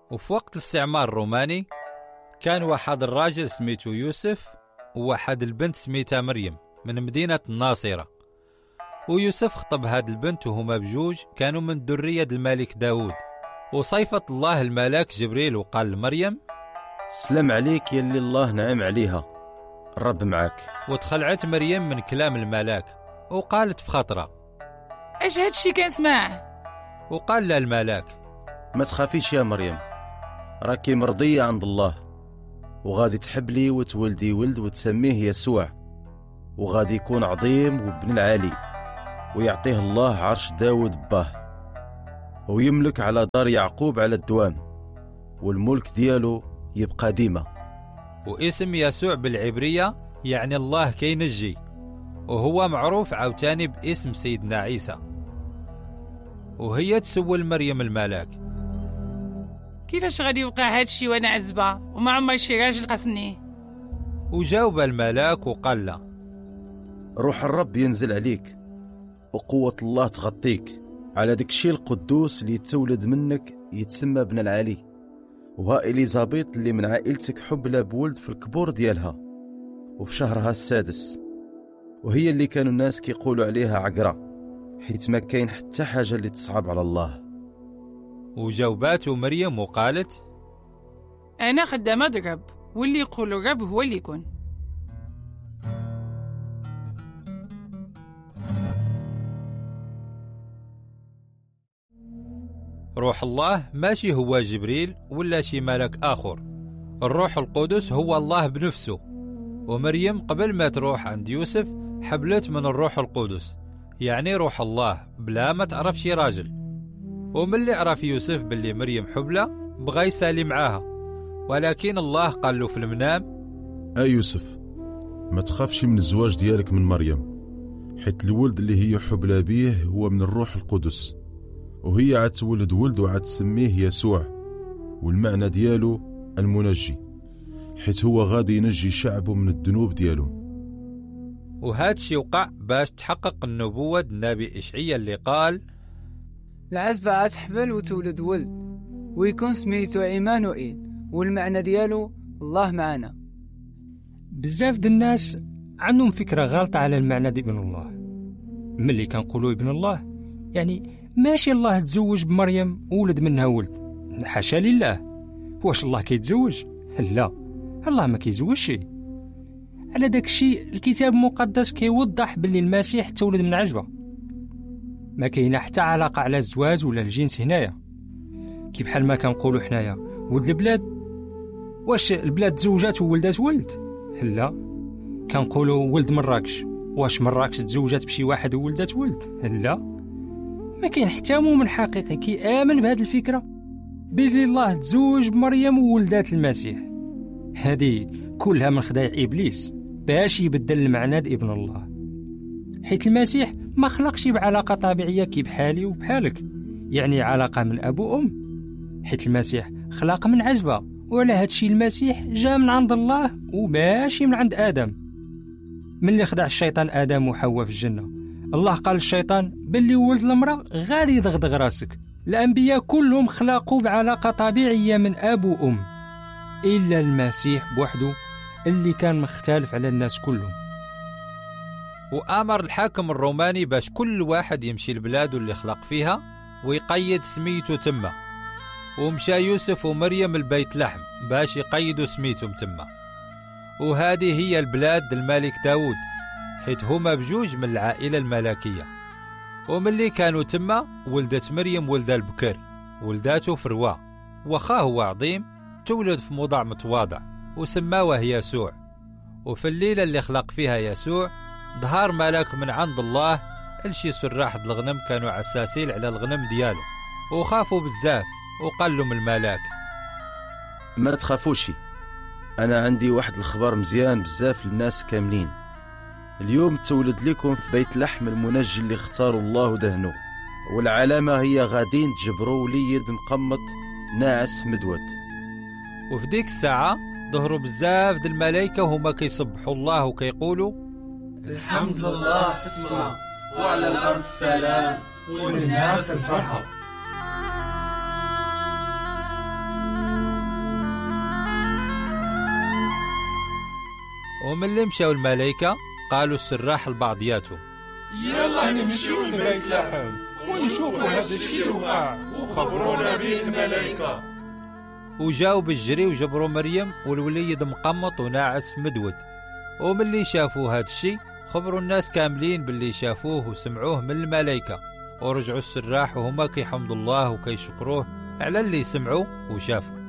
وفي وقت الاستعمار الروماني كان واحد الراجل سميته يوسف وواحد البنت سميتها مريم من مدينة الناصرة. ويوسف خطب هاد البنت وهما بجوج كانوا من ذرية الملك داود. وصيفت الله الملاك جبريل وقال لمريم: السلام عليك يلي الله نعم عليها، الرب معك. وتخلعت مريم من كلام الملاك وقالت في خطرة: ايش هادشي كنسمع؟ وقال لها الملاك: ما تخافيش يا مريم، راكي مرضية عند الله، وغادي تحبلي وتولدي ولد وتسميه يسوع، وغادي يكون عظيم وابن العالي، ويعطيه الله عرش داود باه، ويملك على دار يعقوب على الدوام، والملك ديالو يبقى ديما. واسم يسوع بالعبرية يعني الله كينجي، وهو معروف عاوتاني باسم سيدنا عيسى. وهي تسول مريم الملاك: كيفاش غادي يوقع هادشي وانا عزبة وما عمر شي راجل قاسني؟ وجاوب الملاك وقال له: روح الرب ينزل عليك، وقوة الله تغطيك، على داك الشيء القدوس اللي يتولد منك يتسمى ابن العالي. وها إليزابيط اللي من عائلتك حبلى بولد في الكبور ديالها وفي شهرها السادس، وهي اللي كانوا الناس كيقولوا عليها عقرة، حيث ما كاين حتى حاجة اللي تصعب على الله. وجاوباته مريم وقالت: انا خدامة الرب، واللي يقول الرب هو اللي يكون. روح الله ماشي هو جبريل ولا شي ملك آخر، الروح القدس هو الله بنفسه. ومريم قبل ما تروح عند يوسف حبلت من الروح القدس، يعني روح الله، بلا ما تعرف شي راجل. ومن اللي عرف يوسف باللي مريم حبلة بغى يسالي معاها، ولكن الله قال له في المنام: يوسف، ما تخافش من الزواج ديالك من مريم، حيت الولد اللي هي حبلة بيه هو من الروح القدس، وهي عتولد ولد وعتسميه يسوع، والمعنى ديالو المنجي، حيت هو غادي ينجي شعبه من الذنوب ديالو. وهاد شي وقع باش تحقق النبوة النبي إشعيا اللي قال: العزبة عتحبل وتولد ولد ويكون سميتو عيمانوئيل، والمعنى ديالو الله معنا. بزاف د الناس عندهم فكرة غلطة على المعنى دي ابن الله. ملي كنقولوا ابن الله يعني ماشي الله تزوج بمريم وولد منها ولد، حاشا لله. واش الله كيتزوج؟ لا، الله ما كيزوجش. على داك الشيء الكتاب المقدس كيوضح باللي المسيح تولد من عزبة، ما كاينه حتى علاقة على الزواج ولا الجنس هنايا. كيف بحال ما كنقولوا حنايا ولد البلاد، واش البلاد تزوجات وولدات ولد؟ لا. كنقولوا ولد مراكش، واش مراكش تزوجات بشي واحد وولدات ولد؟ لا. ما كاين حتى مؤمن حقيقي كيآمن بهذه الفكرة بلي الله تزوج بمريم وولدات المسيح. هذه كلها من خداع إبليس باش يبدل المعنى د ابن الله، حيث المسيح ما خلقش بعلاقة طبيعية كي بحالي وبحالك، يعني علاقة من أب وأم، حيث المسيح خلق من عزبة. وعلى هادشي المسيح جاء من عند الله وماشي من عند آدم. من اللي خدع الشيطان آدم وحواء في الجنة، الله قال للشيطان باللي ولد المرأة غادي يدغدغ راسك. الأنبياء كلهم خلقوا بعلاقة طبيعية من أب وأم، إلا المسيح بوحده اللي كان مختلف على الناس كلهم. وآمر الحاكم الروماني باش كل واحد يمشي لبلاده اللي خلق فيها ويقيد سميته تما. ومشى يوسف ومريم البيت لحم باش يقيدوا سميتهم تما. وهذه هي البلاد الملك داود، حيث هما بجوج من العائلة الملكية. وملي كانوا تما ولدت مريم ولد البكر، ولداته فروة، وخاه هو عظيم تولد في موضع متواضع وسماوه يسوع. وفي الليلة اللي خلق فيها يسوع ظهر ملاك من عند الله لشي سراح الغنم كانوا عساسين على الغنم ديالو، وخافوا بزاف. وقال لهم الملاك: ما تخافوش، أنا عندي واحد الخبر مزيان بزاف للناس كاملين. اليوم تولد لكم في بيت لحم المنجي اللي اختاروا الله ودهنه، والعلامة هي غادين تجبروا وليد مقمط ناعس في مدود. وفي ديك الساعة ظهروا بزاف د الملائكة وهما كيسبحوا الله وكيقولوا: الحمد لله في السماء وعلى الأرض السلام والناس الفرحة. وملي مشاو الملائكة قالوا السراح لبعضياتهم: يلا نمشيو لبيت لحم ونشوفوا هذا الشيء وقع وخبرونا به الملائكة. وجاو بالجري وجبروا مريم والوليد مقمط وناعس في مدود. وملي شافوا هذا الشيء خبروا الناس كاملين باللي شافوه وسمعوه من الملائكة، ورجعوا السراح وهما كيحمدوا الله وكيشكروه على اللي سمعوا وشافوا.